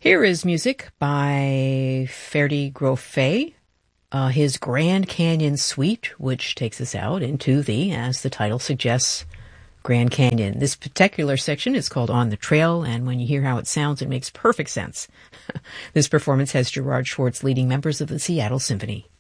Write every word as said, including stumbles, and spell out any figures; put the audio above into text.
Here is music by Ferdi Grofé, uh, his Grand Canyon Suite, which takes us out into the, as the title suggests, Grand Canyon. This particular section is called On the Trail, and when you hear how it sounds, it makes perfect sense. This performance has Gerard Schwartz leading members of the Seattle Symphony.